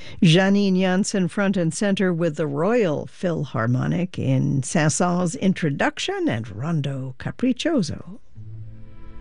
Janine Janssen front and center with the Royal Philharmonic in Saint-Saëns' introduction and Rondo Capriccioso.